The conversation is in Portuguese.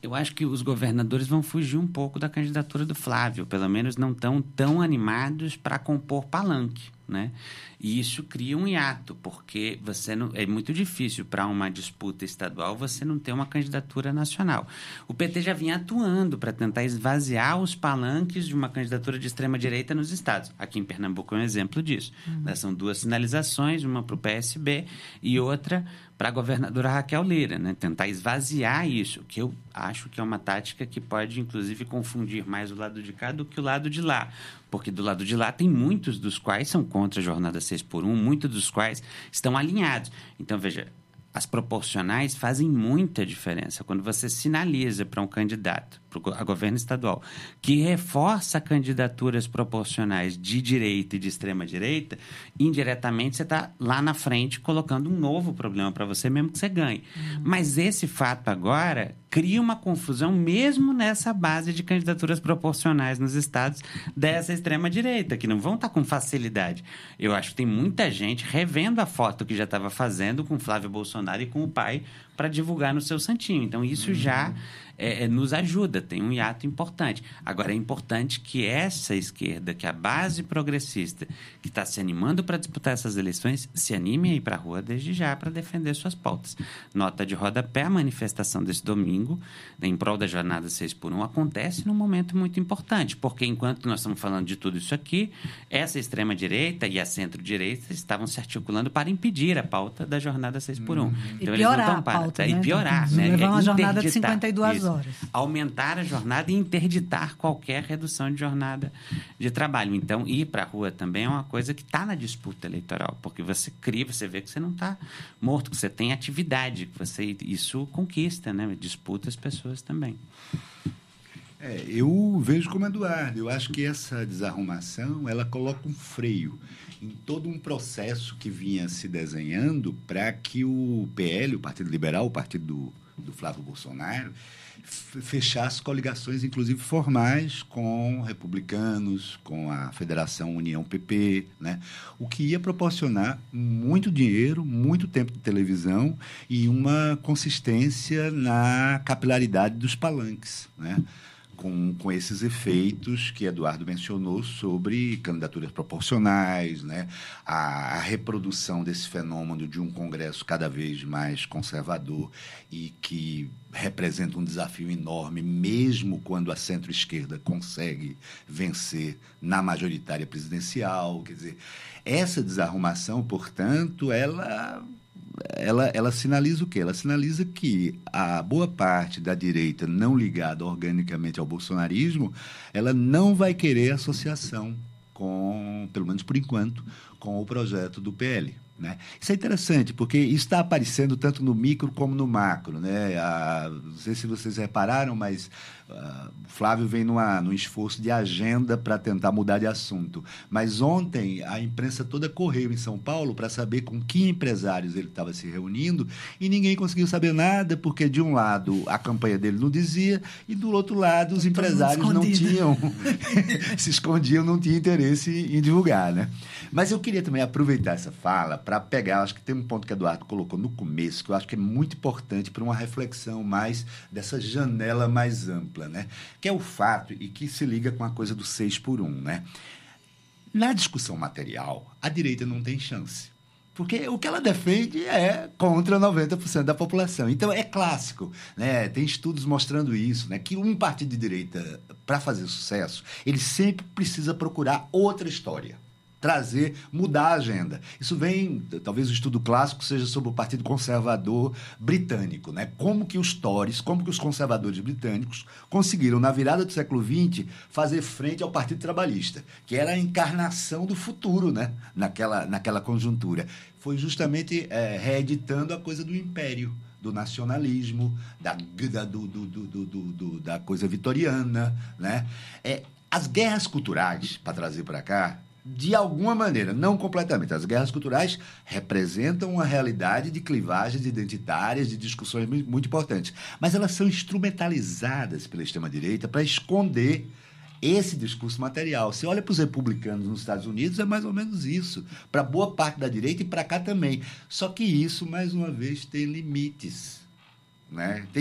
Eu acho que os governadores vão fugir um pouco da candidatura do Flávio, pelo menos não estão tão animados para compor palanque, né? E isso cria um hiato, porque é muito difícil para uma disputa estadual você não ter uma candidatura nacional. O PT já vinha atuando para tentar esvaziar os palanques de uma candidatura de extrema-direita nos estados. Aqui em Pernambuco é um exemplo disso. São 2 sinalizações, uma para o PSB e outra para a governadora Raquel Lira, né? Tentar esvaziar isso, que eu acho que é uma tática que pode, inclusive, confundir mais o lado de cá do que o lado de lá. Porque do lado de lá tem muitos dos quais são contra a jornada 6x1, muitos dos quais estão alinhados. Então, veja, as proporcionais fazem muita diferença. Quando você sinaliza para um candidato a governo estadual que reforça candidaturas proporcionais de direita e de extrema-direita, indiretamente você está lá na frente colocando um novo problema para você, mesmo que você ganhe. Mas esse fato agora cria uma confusão mesmo nessa base de candidaturas proporcionais nos estados dessa extrema-direita, que não vão estar com facilidade. Eu acho que tem muita gente revendo a foto que já estava fazendo com Flávio Bolsonaro e com o pai para divulgar no seu santinho. Então, isso já nos ajuda, tem um hiato importante. Agora, é importante que essa esquerda, que a base progressista, que está se animando para disputar essas eleições, se anime a ir para a rua desde já para defender suas pautas. Nota de rodapé, a manifestação desse domingo, em prol da jornada 6x1, acontece num momento muito importante, porque enquanto nós estamos falando de tudo isso aqui, essa extrema-direita e a centro-direita estavam se articulando para impedir a pauta da jornada 6x1. Então, e piorar a pauta, e piorar, então, né? Levar uma jornada de 52 horas. Aumentar a jornada e interditar qualquer redução de jornada de trabalho. Então, ir para a rua também é uma coisa que está na disputa eleitoral, porque você cria, você vê que você não está morto, que você tem atividade, que isso conquista, né? Disputa as pessoas também. Eu vejo como Eduardo. Eu acho que essa desarrumação, ela coloca um freio em todo um processo que vinha se desenhando para que o PL, o Partido Liberal, o partido do Flávio Bolsonaro, fechasse coligações, inclusive formais, com republicanos, com a Federação União PP, né? O que ia proporcionar muito dinheiro, muito tempo de televisão e uma consistência na capilaridade dos palanques, né? Com esses efeitos que Eduardo mencionou sobre candidaturas proporcionais, né? A reprodução desse fenômeno de um Congresso cada vez mais conservador e que representa um desafio enorme, mesmo quando a centro-esquerda consegue vencer na majoritária presidencial. Quer dizer, essa desarrumação, portanto, ela sinaliza o quê? Ela sinaliza que a boa parte da direita não ligada organicamente ao bolsonarismo, ela não vai querer associação com, pelo menos por enquanto, com o projeto do PL. Né? Isso é interessante, porque isso está aparecendo tanto no micro como no macro. Né? Não sei se vocês repararam, mas o Flávio vem num esforço de agenda para tentar mudar de assunto. Mas ontem a imprensa toda correu em São Paulo para saber com que empresários ele estava se reunindo e ninguém conseguiu saber nada, porque de um lado a campanha dele não dizia e do outro lado os empresários não tinham, se escondiam, não tinham interesse em divulgar. Né? Mas eu queria também aproveitar essa fala para pegar, acho que tem um ponto que o Eduardo colocou no começo, que eu acho que é muito importante para uma reflexão mais dessa janela mais ampla, né? Que é o fato, e que se liga com a coisa do 6x1. Né? Na discussão material, a direita não tem chance. Porque o que ela defende é contra 90% da população. Então, é clássico, né? Tem estudos mostrando isso, né? Que um partido de direita, para fazer sucesso, ele sempre precisa procurar outra história. Mudar a agenda. Isso vem, talvez o estudo clássico seja sobre o Partido Conservador Britânico, né? Como que os Tories, como que os conservadores britânicos conseguiram, na virada do século XX, fazer frente ao Partido Trabalhista, que era a encarnação do futuro, né? naquela conjuntura. Foi justamente reeditando a coisa do império, do nacionalismo, da coisa vitoriana, né? As guerras culturais, para trazer para cá, de alguma maneira, não completamente. As guerras culturais representam uma realidade de clivagens identitárias, de discussões muito importantes. Mas elas são instrumentalizadas pela extrema-direita para esconder esse discurso material. Você olha para os republicanos nos Estados Unidos, é mais ou menos isso. Para boa parte da direita e para cá também. Só que isso, mais uma vez, tem limites. Né?